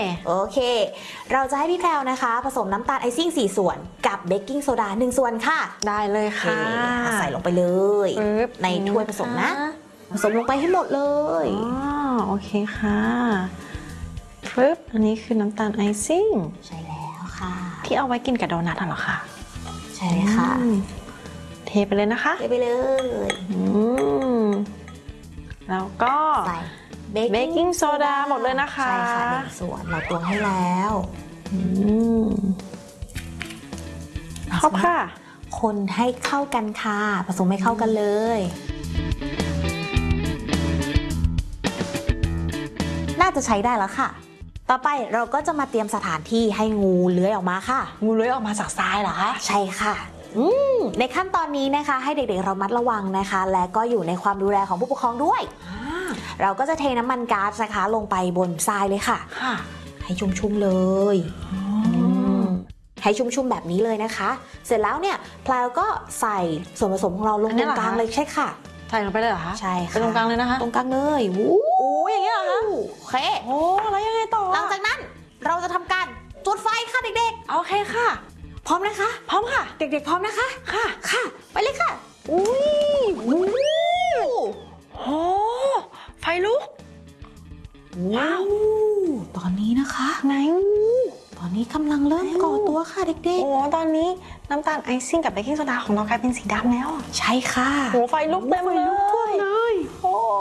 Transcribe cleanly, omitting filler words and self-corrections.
โอเคเราจะให้พี่แพรวนะคะผสมน้ำตาลไอซิ่ง4ส่วนกับเบกกิ้งโซดา1ส่วนค่ะได้เลยค่ะใส่ลงไปเลยในถ้วยผสมนะผสมลงไปให้หมดเลยโอเคค่ะปึ๊บอันนี้คือน้ำตาลไอซิ่งใช่แล้วค่ะที่เอาไว้กินกับโดนัทเหรอคะใช่เลยค่ะเทไปเลยนะคะเทไปเลยแล้วก็ใส่เบกกิ้งโซดาหมดเลยนะคะใช่ค่ะ1ส่วนเราตวงให้แล้วครบค่ะคนให้เข้ากันค่ะผสมให้เข้ากันเลยน่าจะใช้ได้แล้วค่ะต่อไปเราก็จะมาเตรียมสถานที่ให้งูเลื้อยออกมาค่ะงูเลื้อยออกมาจากทรายเหรอคะใช่ค่ะในขั้นตอนนี้นะคะให้เด็กๆเรามัดระวังนะคะและก็อยู่ในความดูแลของผู้ปกครองด้วยเราก็จะเทน้ำมันก๊าซนะคะลงไปบนทรายเลยค่ะให้ชุ่มๆเลยให้ชุ่มๆแบบนี้เลยนะคะเสร็จแล้วเนี่ยพลายก็ใส่ส่วนผสมของเราลงตรงกลางเลยใช่ค่ะใส่ลงไปเลยเหรอคะใช่ค่ะไปตรงกลางเลยนะคะตรงกลางเลยอย่างนี้เหรอคะโอเคแล้วยังไงต่อหลังจากนั้นเราจะทำการจุดไฟค่ะเด็กๆโอเคค่ะพร้อมนะคะพร้อมค่ะเด็กๆพร้อมนะคะค่ะไปเลยค่ะไฟลุกว้าวตอนนี้นะคะไหนตอนนี้กำลังเริ่มก่อตัวค่ะเด็กๆตอนนี้น้ำตาลไอซิ่งกับเบกกิ้งโซดาของเรากลายเป็นสีดำแล้วใช่ค่ะไฟลุกเต็มเลย